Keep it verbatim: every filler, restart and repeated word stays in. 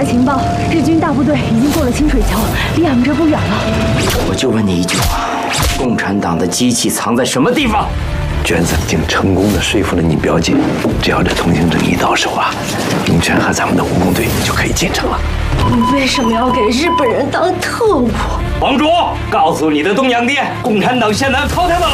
情报，日军大部队已经过了清水桥，离俺们这不远了。 我就问你一句话：共产党的机器藏在什么地方？ 娟子已经成功的说服了你表姐，只要这通行证一到手啊，龙泉和咱们的武工队就可以进城了。 你为什么要给日本人当特务？ 王卓，告诉你的东洋爹，共产党现在淘汰了。